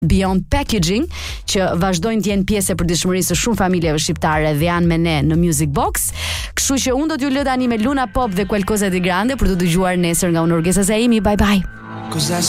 Beyond Packaging, që vazhdojnë të jenë pjesë e përditshmërisë së shumë familjeve shqiptare dhe janë me ne në Music Box. Kështu që unë do t'ju lë tani me Luna Pop dhe Qualcosa di Grande për të dëgjuar nesër nga unë Orgesa Zaimi. Bye bye.